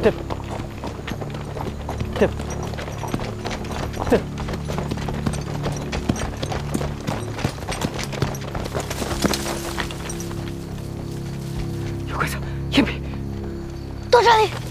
对，对，对。有怪兽，严皮， 到这里。